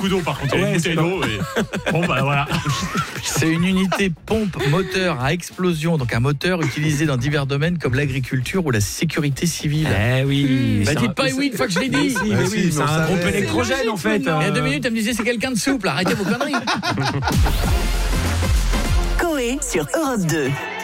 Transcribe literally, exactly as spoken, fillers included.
beaucoup d'eau par contre. Il y a Ouais, une c'est bouteille d'eau. Et... Bon, bah voilà. C'est une unité pompe moteur à explosion, donc un moteur utilisé dans divers domaines comme l'agriculture ou la sécurité civile. Eh oui. Bah c'est dites un- pas oui une fois que je l'ai dit. Mais si, mais Ah, oui, si, c'est mais on un savait. groupe électrogène en fait. Il y a deux minutes, elle me disait c'est quelqu'un de souple, arrêtez vos conneries. Coé sur Europe deux.